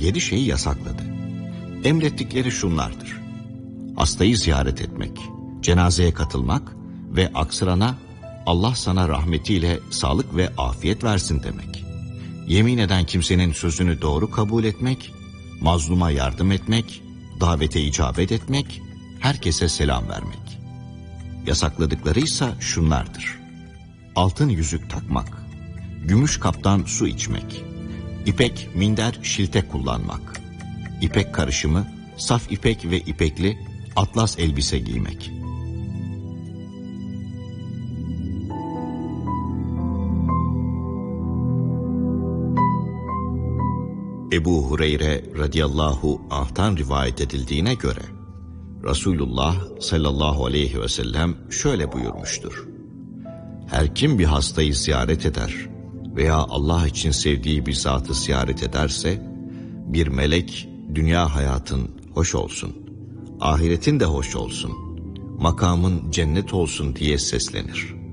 7 şeyi yasakladı. Emrettikleri şunlardır: hastayı ziyaret etmek, cenazeye katılmak ve aksırana Allah sana rahmetiyle sağlık ve afiyet versin demek. Yemin eden kimsenin sözünü doğru kabul etmek, mazluma yardım etmek, davete icabet etmek, herkese selam vermek. Yasakladıklarıysa şunlardır: altın yüzük takmak, gümüş kaptan su içmek, ipek minder şilte kullanmak, ipek karışımı, saf ipek ve ipekli atlas elbise giymek. Ebu Hureyre radıyallahu anh'tan rivayet edildiğine göre Resulullah sallallahu aleyhi ve sellem şöyle buyurmuştur: her kim bir hastayı ziyaret eder veya Allah için sevdiği bir zatı ziyaret ederse, bir melek dünya hayatın hoş olsun, ahiretin de hoş olsun, makamın cennet olsun diye seslenir.